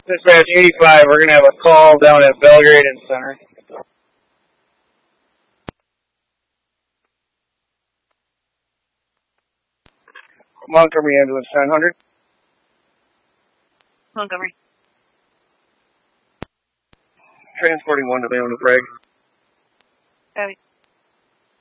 Dispatch 85, we're going to have a call down at Belgrade and Center. Montgomery ambulance 900. Montgomery. Transporting 1 to Leona Craig. Copy.